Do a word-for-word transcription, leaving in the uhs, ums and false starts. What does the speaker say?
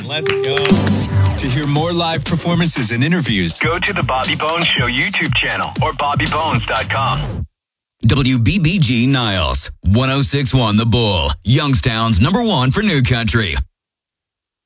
on. Let's go. To hear more live performances and interviews, go to the Bobby Bones Show YouTube channel or bobby bones dot com. W B B G Niles, one oh six point one The Bull, Youngstown's number one for New Country.